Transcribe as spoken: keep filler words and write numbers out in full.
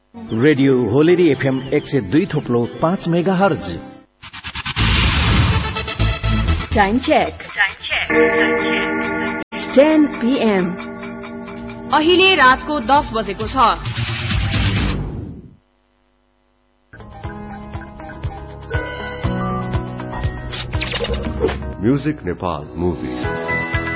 Radio होलेरी FM एक सय दुई थोप्लो पाँच mega hertz. Time check ten PM. अहिले रातको दस बजेको छ। Music Nepal movie